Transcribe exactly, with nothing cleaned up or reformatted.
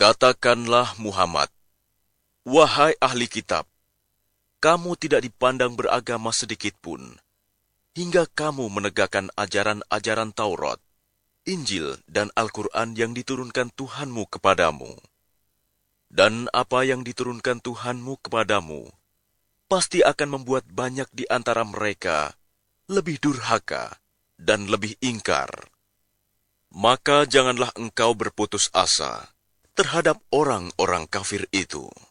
Katakanlah Muhammad, wahai ahli kitab, kamu tidak dipandang beragama sedikitpun, hingga kamu menegakkan ajaran-ajaran Taurat, Injil, dan Al-Quran yang diturunkan Tuhanmu kepadamu. Dan apa yang diturunkan Tuhanmu kepadamu, pasti akan membuat banyak di antara mereka lebih durhaka dan lebih ingkar. Maka janganlah engkau berputus asa terhadap orang-orang kafir itu.